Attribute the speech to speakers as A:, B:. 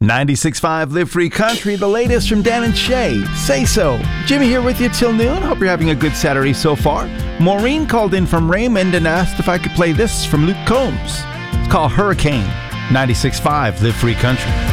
A: 96.5 Live Free Country, the latest from Dan and Shay. Say so. Jimmy here with you till noon. Hope you're having a good Saturday so far. Maureen called in from Raymond and asked if I could play this from Luke Combs. It's called Hurricane. 96.5 Live Free Country.